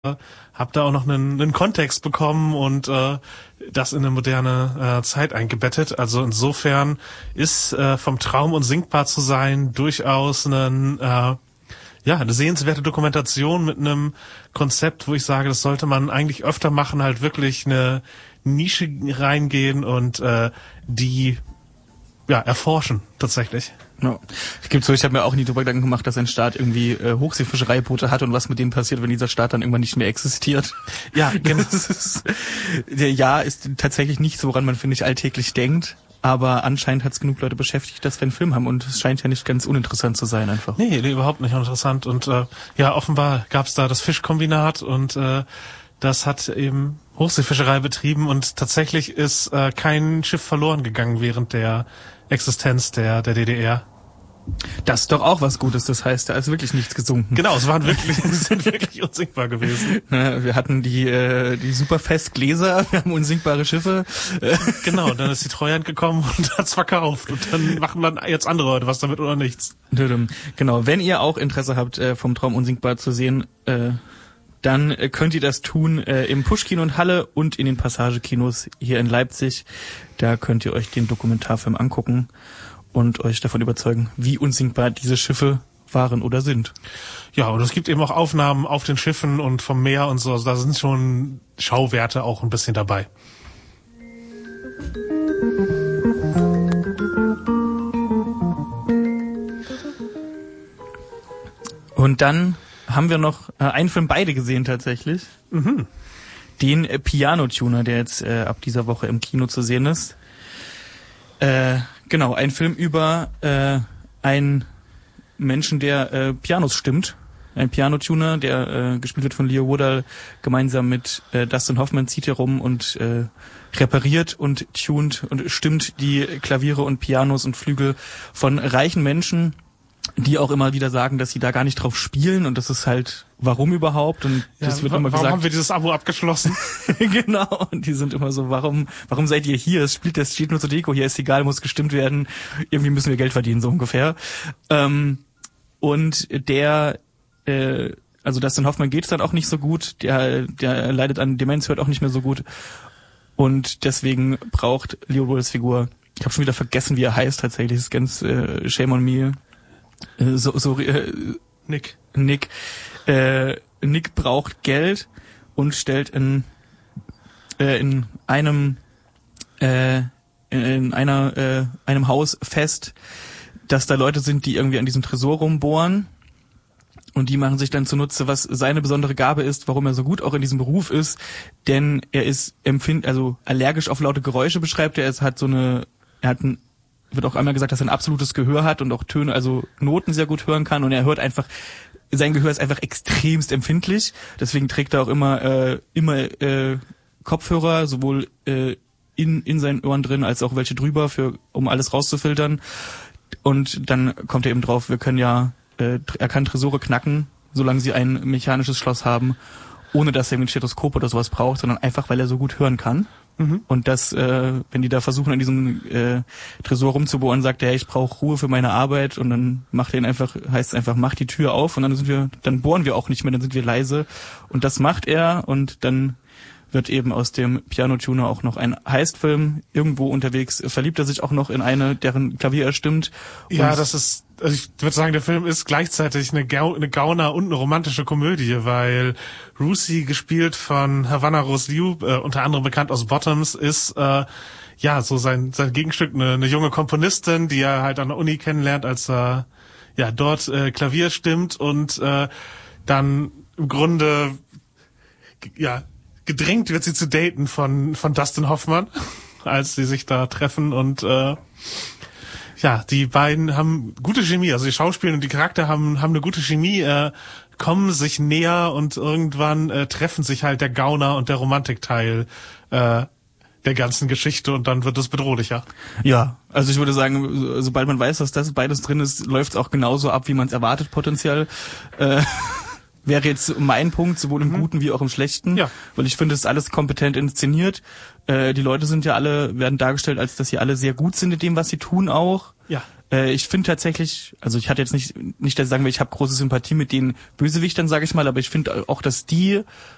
habe da auch noch einen Kontext bekommen und das in eine moderne Zeit eingebettet. Also insofern ist vom Traum unsinkbar zu sein durchaus eine sehenswerte Dokumentation mit einem Konzept, wo ich sage, das sollte man eigentlich öfter machen, halt wirklich eine Nische reingehen und die erforschen tatsächlich. No. Ich habe mir auch nie drüber Gedanken gemacht, dass ein Staat irgendwie Hochseefischereiboote hat und was mit denen passiert, wenn dieser Staat dann irgendwann nicht mehr existiert. Ja, genau. Ist tatsächlich nicht so, woran man, finde ich, alltäglich denkt. Aber anscheinend hat es genug Leute beschäftigt, dass wir einen Film haben. Und es scheint ja nicht ganz uninteressant zu sein einfach. Nee, überhaupt nicht uninteressant. Und offenbar gab es da das Fischkombinat und das hat eben Hochseefischerei betrieben. Und tatsächlich ist kein Schiff verloren gegangen während der Existenz der DDR. Das ist doch auch was Gutes, das heißt, da ist wirklich nichts gesunken. Genau, sind wirklich unsinkbar gewesen. Wir hatten die Superfestgläser, wir haben unsinkbare Schiffe. Genau, dann ist die Treuhand gekommen und hat's verkauft. Und dann machen dann jetzt andere Leute was damit oder nichts. Genau, wenn ihr auch Interesse habt, vom Traum unsinkbar zu sehen, dann könnt ihr das tun im Puschkino in Halle und in den Passagekinos hier in Leipzig. Da könnt ihr euch den Dokumentarfilm angucken und euch davon überzeugen, wie unsinkbar diese Schiffe waren oder sind. Ja, und es gibt eben auch Aufnahmen auf den Schiffen und vom Meer und so. Also da sind schon Schauwerte auch ein bisschen dabei. Und dann haben wir noch einen Film beide gesehen tatsächlich. Mhm. Den Piano-Tuner, der jetzt ab dieser Woche im Kino zu sehen ist. Genau, ein Film über einen Menschen, der Pianos stimmt. Ein Piano-Tuner, der gespielt wird von Leo Woodall, gemeinsam mit Dustin Hoffman zieht herum und repariert und tunt und stimmt die Klaviere und Pianos und Flügel von reichen Menschen, die auch immer wieder sagen, dass sie da gar nicht drauf spielen und das ist halt, warum überhaupt? Und das wird immer gesagt. Warum haben wir dieses Abo abgeschlossen? Genau, und die sind immer so, warum seid ihr hier? Es steht nur zur Deko, hier ist egal, muss gestimmt werden. Irgendwie müssen wir Geld verdienen, so ungefähr. Und der, also Dustin Hoffman geht's dann auch nicht so gut, der leidet an Demenz, hört auch nicht mehr so gut. Und deswegen braucht Leo Woodalls Figur, ich habe schon wieder vergessen, wie er heißt tatsächlich, das ist ganz shame on me. Nick. Nick braucht Geld und stellt in einem Haus fest, dass da Leute sind, die irgendwie an diesem Tresor rumbohren. Und die machen sich dann zunutze, was seine besondere Gabe ist, warum er so gut auch in diesem Beruf ist. Denn er ist allergisch auf laute Geräusche, beschreibt er. Wird auch einmal gesagt, dass er ein absolutes Gehör hat und auch Töne, also Noten sehr gut hören kann. Und er hört einfach, sein Gehör ist einfach extremst empfindlich. Deswegen trägt er auch immer Kopfhörer, sowohl in seinen Ohren drin, als auch welche drüber, um alles rauszufiltern. Und dann kommt er eben drauf, er kann Tresore knacken, solange sie ein mechanisches Schloss haben, ohne dass er ein Stethoskop oder sowas braucht, sondern einfach, weil er so gut hören kann. Mhm. Und das, wenn die da versuchen, an diesem Tresor rumzubohren, sagt er, ich brauche Ruhe für meine Arbeit und dann heißt es einfach, mach die Tür auf und dann bohren wir auch nicht mehr, dann sind wir leise. Und das macht er und dann wird eben aus dem Piano-Tuner auch noch ein Heistfilm. Irgendwo unterwegs verliebt er sich auch noch in eine, deren Klavier er stimmt. Ja, ich würde sagen, der Film ist gleichzeitig eine Gauner- und eine romantische Komödie, weil Rusi, gespielt von Havana Rose Liu, unter anderem bekannt aus Bottoms, ist so sein Gegenstück, eine junge Komponistin, die er halt an der Uni kennenlernt, als er dort Klavier stimmt und dann im Grunde gedrängt wird sie zu daten von Dustin Hoffman, als sie sich da treffen und die beiden haben gute Chemie, also die Schauspieler und die Charakter haben eine gute Chemie, kommen sich näher und irgendwann treffen sich halt der Gauner und der Romantikteil der ganzen Geschichte und dann wird es bedrohlicher. Ja, also ich würde sagen, sobald man weiß, dass das beides drin ist, läuft es auch genauso ab, wie man es erwartet potenziell. Wäre jetzt mein Punkt, sowohl im Guten wie auch im Schlechten, weil ich finde, es ist alles kompetent inszeniert. Die Leute werden dargestellt, als dass sie alle sehr gut sind in dem, was sie tun auch. Ja. Ich finde tatsächlich, also ich hatte jetzt nicht, dass ich sagen will, ich habe große Sympathie mit den Bösewichtern, sage ich mal, aber ich finde auch, dass die